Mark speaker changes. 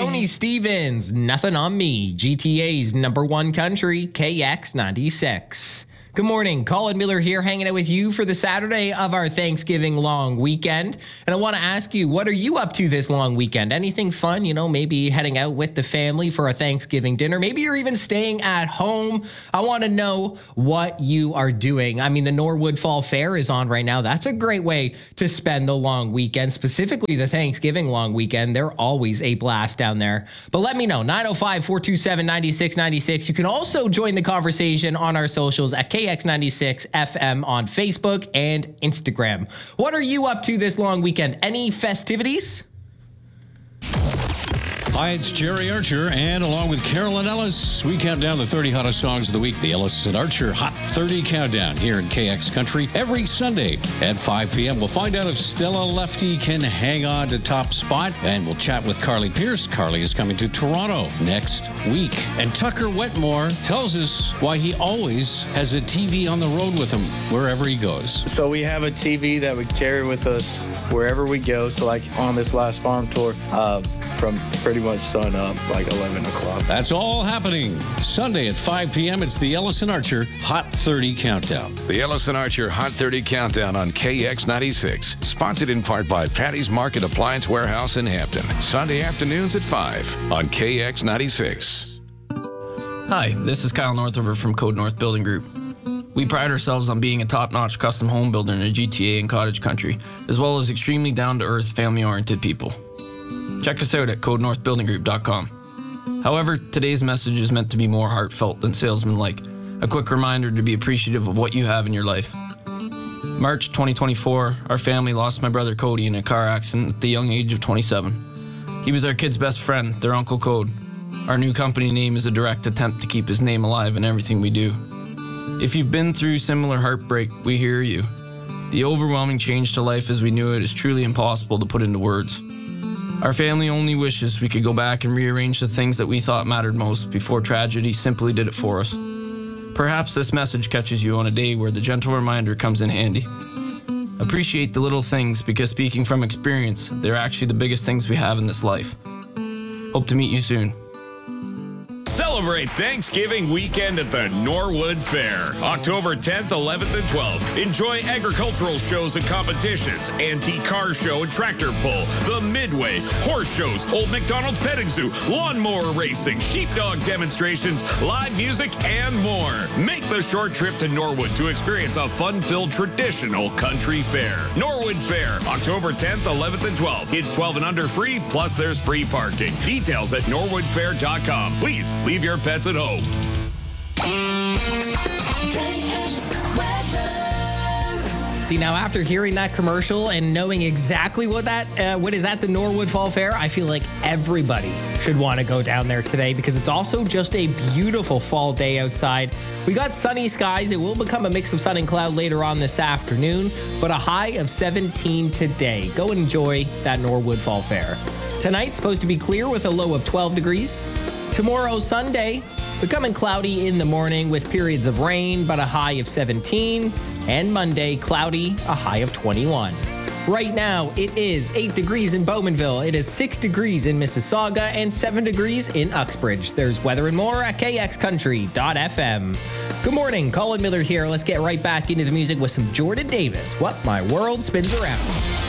Speaker 1: Tony Stevens, Nothing on Me, GTA's #1 country, KX96. Good morning, Colin Miller here, hanging out with you for the Saturday of our Thanksgiving long weekend. And I want to ask you, what are you up to this long weekend? Anything fun? You know, maybe heading out with the family for a Thanksgiving dinner. Maybe you're even staying at home. I want to know what you are doing. I mean, the Norwood Fall Fair is on right now. That's a great way to spend the long weekend, specifically the Thanksgiving long weekend. They're always a blast down there. But let me know, 905-427-9696. You can also join the conversation on our socials at KX96 FM on Facebook and Instagram. What are you up to this long weekend? Any festivities?
Speaker 2: Hi, it's Jerry Archer, and along with Carolyn Ellis, we count down the 30 hottest songs of the week. The Ellis and Archer Hot 30 Countdown here in KX Country every Sunday at 5 p.m. We'll find out if Stella Lefty can hang on to top spot, and we'll chat with Carly Pierce. Carly is coming to Toronto next week. And Tucker Wetmore tells us why he always has a TV on the road with him wherever he goes.
Speaker 3: So we have a TV that we carry with us wherever we go. So like on this last farm tour, from pretty much sun up, like 11 o'clock.
Speaker 2: That's all happening Sunday at 5 p.m. It's the Ellis and Archer Hot 30 Countdown.
Speaker 4: The Ellis and Archer Hot 30 Countdown on KX96. Sponsored in part by Patty's Market Appliance Warehouse in Hampton. Sunday afternoons at 5 on KX96.
Speaker 5: Hi, this is Kyle Northover from Code North Building Group. We pride ourselves on being a top-notch custom home builder in the GTA and cottage country, as well as extremely down-to-earth, family-oriented people. Check us out at CodeNorthBuildingGroup.com. However, today's message is meant to be more heartfelt than salesman-like. A quick reminder to be appreciative of what you have in your life. March 2024, our family lost my brother Cody in a car accident at the young age of 27. He was our kid's best friend, their Uncle Code. Our new company name is a direct attempt to keep his name alive in everything we do. If you've been through similar heartbreak, we hear you. The overwhelming change to life as we knew it is truly impossible to put into words. Our family only wishes we could go back and rearrange the things that we thought mattered most before tragedy simply did it for us. Perhaps this message catches you on a day where the gentle reminder comes in handy. Appreciate the little things because, speaking from experience, they're actually the biggest things we have in this life. Hope to meet you soon.
Speaker 6: Celebrate Thanksgiving weekend at the Norwood Fair, October 10th, 11th, and 12th. Enjoy agricultural shows and competitions, antique car show and tractor pull, the Midway, horse shows, Old McDonald's Petting Zoo, lawnmower racing, sheepdog demonstrations, live music, and more. Make the short trip to Norwood to experience a fun-filled traditional country fair. Norwood Fair, October 10th, 11th, and 12th. Kids 12 and under free, plus there's free parking. Details at norwoodfair.com. Please leave your pets at home.
Speaker 1: See, now after hearing that commercial and knowing exactly what is at the Norwood Fall Fair, I feel like everybody should want to go down there today because it's also just a beautiful fall day outside. We got sunny skies. It will become a mix of sun and cloud later on this afternoon, but a high of 17 today. Go and enjoy that Norwood Fall Fair. Tonight's supposed to be clear with a low of 12 degrees. Tomorrow, Sunday, becoming cloudy in the morning with periods of rain, but a high of 17. And Monday, cloudy, a high of 21. Right now, it is 8 degrees in Bowmanville. It is 6 degrees in Mississauga and 7 degrees in Uxbridge. There's weather and more at KXCountry.fm. Good morning, Colin Miller here. Let's get right back into the music with some Jordan Davis. What My World Spins Around.